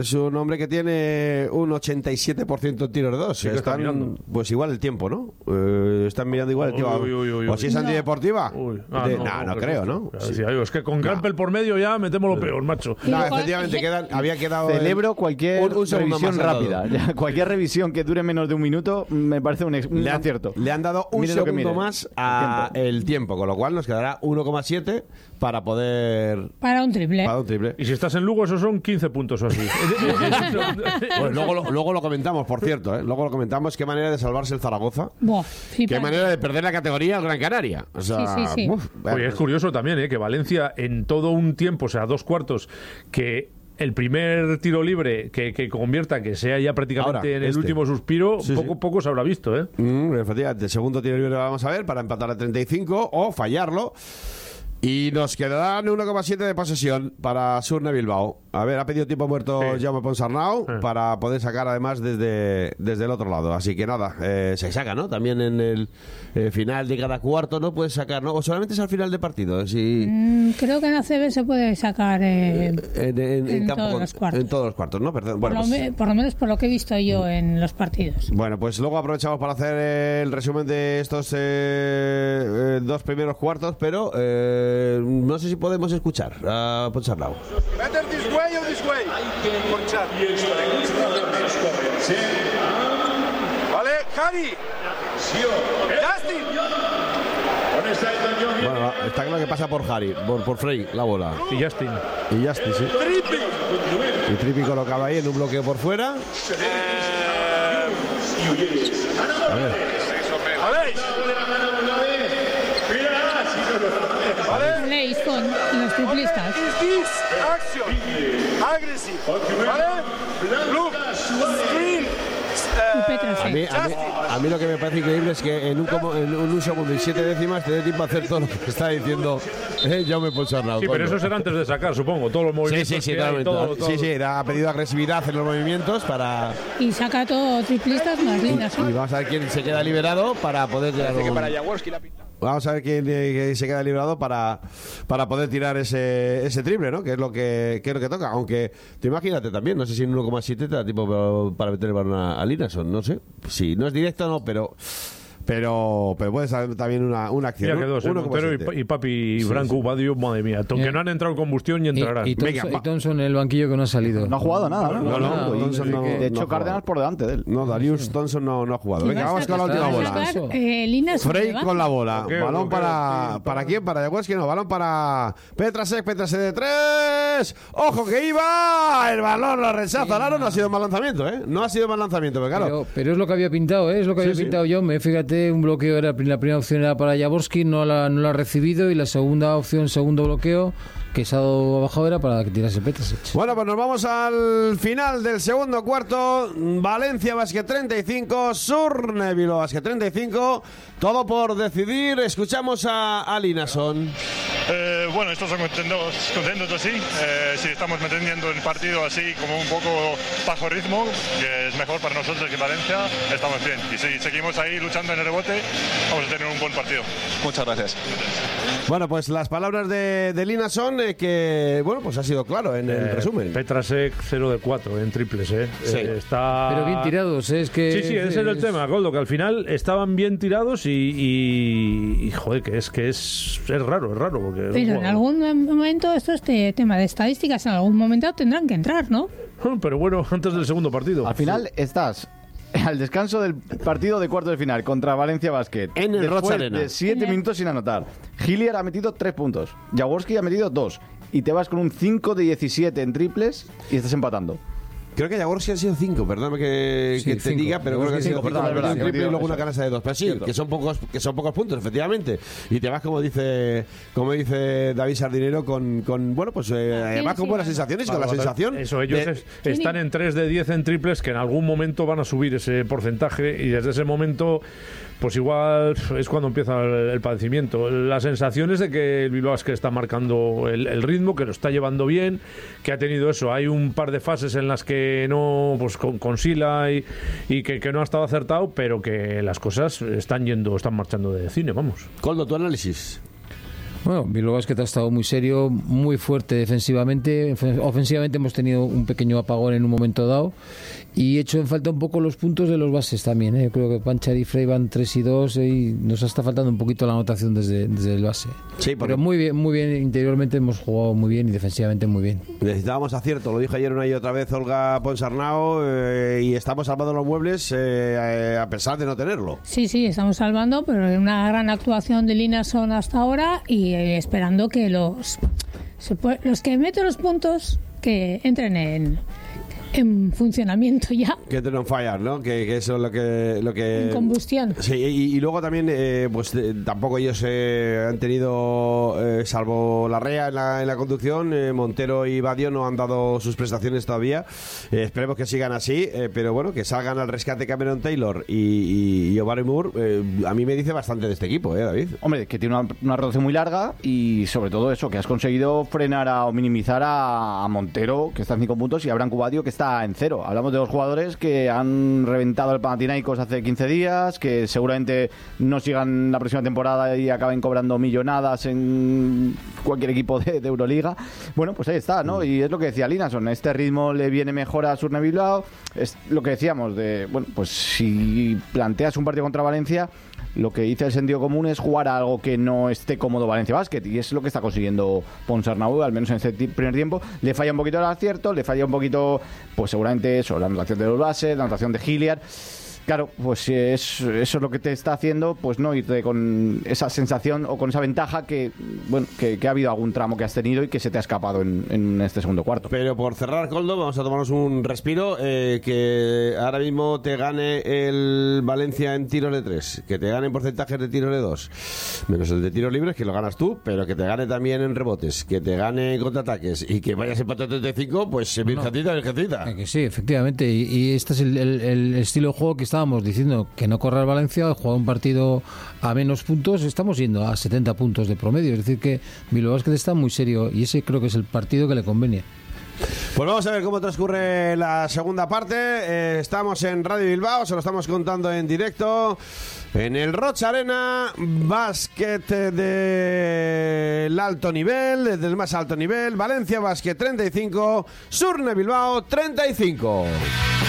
Es un hombre que tiene un 87% en tiros de dos. Sí, están, pues igual el tiempo, ¿no? Están mirando igual el tiempo. O si es antideportiva. No creo, ¿no? Sí. Es que con Campbell por medio ya metemos lo peor, macho. No, efectivamente, había quedado... Celebro cualquier revisión rápida. Cualquier revisión que dure menos de un minuto me parece un acierto. Le han dado un segundo más a el tiempo, con lo cual nos quedará 1,7 para poder... Para un triple. Y si estás en Lugo, esos son 15 puntos o así. Pues luego lo comentamos, por cierto, ¿eh? Luego lo comentamos, qué manera de salvarse el Zaragoza. Qué manera de perder la categoría al Gran Canaria. O sea, sí. Oye, es curioso también, que Valencia en todo un tiempo, o sea, 2 cuartos, que el primer tiro libre que convierta, que sea ya prácticamente ahora, en el último suspiro, poco se habrá visto, ¿eh? Efectivamente, el segundo tiro libre vamos a ver para empatar a 35 o fallarlo. Y nos quedarán 1,7 de posesión para Surne Bilbao. A ver, ha pedido tiempo muerto Jaume Ponsarnau para poder sacar además desde el otro lado. Así que nada, se saca, ¿no? También en el final de cada cuarto, ¿no? Puedes sacar, ¿no? O solamente es al final de partido. Creo que en ACB se puede sacar en todos los cuartos. En todos los cuartos, ¿no? Perdón, por lo menos por lo que he visto yo en los partidos. Bueno, pues luego aprovechamos para hacer el resumen de estos 2 primeros cuartos, pero... no sé si podemos escuchar a Ponsarnau. Better this way or this way? Ponchar. Vale, Javi. Justin. Bueno, está claro que pasa por Harry, por Frey, la bola. Y Justin, sí. Y Trippi colocado ahí en un bloqueo por fuera. A ver. Leis con los triplistas. A mí lo que me parece increíble es que en un segundo y 7 décimas te dé tiempo a hacer todo lo que está diciendo Jaume Ponsarnau. Sí, pero eso será antes de sacar, supongo, todos los movimientos. Sí, ha pedido agresividad en los movimientos para... Y saca todo triplistas más lindas. Y vamos a ver quién se queda liberado para poder tirar. Vamos a ver quién se queda liberado para poder tirar ese triple, ¿no? Que es lo que toca. Aunque, te imagínate también, no sé si en 1,7 te da tiempo para meter el balón a Linason, no sé. Si no es directo, no, pero puede ser también una acción. Mira que dos, Montero y Papi Branco Badio, madre mía. Aunque no han entrado en combustión y entrarán. Y Thompson en el banquillo que no ha salido. No ha jugado nada, ¿no? No, de hecho, Cárdenas por delante de él. No, Darius Thompson no ha jugado. Venga, vamos con la última bola. Frey con la bola. Balón para quién, para Jaworski, no. Balón para Petrasek de 3. ¡Ojo que iba! El balón lo rechaza. Laro, no ha sido mal lanzamiento, ¿eh? No ha sido mal lanzamiento, pero claro. Pero es lo que había pintado, ¿eh? Es lo que había pintado yo. Fíjate. Un bloqueo era la primera opción era para Jaworski, no la ha recibido, y la segunda opción, segundo bloqueo que se ha bajado, era para que tirase Petrasek. Bueno, pues nos vamos al final del segundo cuarto. Valencia Basket 35, Surne Bilbao Basket 35. Todo por decidir. Escuchamos a Linason. Bueno, estamos contentos así. Si estamos manteniendo el partido así como un poco bajo ritmo, que es mejor para nosotros que Valencia, estamos bien. Y si seguimos ahí luchando en el rebote, vamos a tener un buen partido. Muchas gracias. Bueno, pues las palabras de Linason, que, bueno, pues ha sido claro en el resumen. Petrasek 0 de 4 en triples, Sí. Está... Pero bien tirados, es que... Sí, ese es el tema, Goldo, que al final estaban bien tirados y joder, que es raro, porque... Pero en algún momento, esto es tema de estadísticas, en algún momento tendrán que entrar, ¿no? Pero bueno, antes del segundo partido. Al final estás al descanso del partido de cuartos de final contra Valencia Basket. En el Rocha Arena. De 7 minutos sin anotar. Hillier ha metido 3 puntos. Jaworski ha metido 2. Y te vas con un 5 de 17 en triples y estás empatando. Creo que Jaworski han sido 5, perdóname que te 5, diga, pero creo que han sido 5, un triple y luego una canasta de 2. Pero sí, que son pocos puntos, efectivamente. Y te vas, como dice David Sardinero, con bueno, pues además con buenas sensaciones, con la sensación. Eso, ellos están en 3 de 10 en triples, que en algún momento van a subir ese porcentaje, y desde ese momento, pues igual es cuando empieza el padecimiento. La sensación es de que el Bilbao Basket está marcando el ritmo, que lo está llevando bien, que ha tenido eso. Hay un par de fases en las que no, pues con Sila y que no ha estado acertado, pero que las cosas están marchando de cine, vamos. Coldo, tu análisis. Bueno, Bilbao Basket ha estado muy serio, muy fuerte defensivamente. Ofensivamente hemos tenido un pequeño apagón en un momento dado y he hecho en falta un poco los puntos de los bases también. Yo creo que Panchar y Frey van 3 y 2 y nos está faltando un poquito la anotación desde el base. Sí, pero muy bien, interiormente hemos jugado muy bien y defensivamente muy bien. Necesitábamos acierto, lo dijo ayer una y otra vez Olga Ponsarnau, y estamos salvando los muebles a pesar de no tenerlo. Sí, estamos salvando, pero es una gran actuación de Linason hasta ahora y esperando que los que meten los puntos que entren en funcionamiento ya. Que entren on fire, ¿no? Que eso es lo que en combustión. Sí, y luego también pues tampoco ellos han tenido, salvo Larrea en la conducción, Montero y Badio no han dado sus prestaciones todavía. Esperemos que sigan así, pero bueno, que salgan al rescate Cameron Taylor y Jabari Moore, a mí me dice bastante de este equipo, David. Hombre, que tiene una rotación muy larga y sobre todo eso, que has conseguido frenar o minimizar a Montero, que está en 5 puntos, y a Branco Badio, que está en 0. Hablamos de dos jugadores que han reventado el Panathinaikos hace 15 días, que seguramente no sigan la próxima temporada y acaben cobrando millonadas en cualquier equipo de Euroliga. Bueno, pues ahí está, ¿no? Y es lo que decía Linason, este ritmo le viene mejor a Surne Bilbao. Es lo que decíamos de, bueno, pues si planteas un partido contra Valencia, lo que dice el sentido común es jugar a algo que no esté cómodo Valencia Basket, y es lo que está consiguiendo Ponsarnau, al menos en este primer tiempo. Le falla un poquito el acierto, le falla un poquito, pues seguramente eso, la anotación de los bases, la anotación de Hilliard. Claro, pues eso es lo que te está haciendo, pues no irte con esa sensación o con esa ventaja que, bueno, que ha habido algún tramo que has tenido y que se te ha escapado en este segundo cuarto. Pero por cerrar, Coldo, vamos a tomarnos un respiro, que ahora mismo te gane el Valencia en tiros de 3, que te gane en porcentajes de tiros de 2, menos el de tiros libres, que lo ganas tú, pero que te gane también en rebotes, que te gane en contraataques y que vayas en empate 35, pues virgencita. Que sí, efectivamente, y este es el estilo de juego que estábamos diciendo, que no corra el Valencia, jugar un partido a menos puntos, estamos yendo a 70 puntos de promedio, es decir que Bilbao Basket está muy serio y ese creo que es el partido que le conviene. Pues vamos a ver cómo transcurre la segunda parte. Estamos en Radio Bilbao, se lo estamos contando en directo en el Rocha Arena. Básquet del alto nivel, del más alto nivel. Valencia Basket 35, Surne Bilbao 35.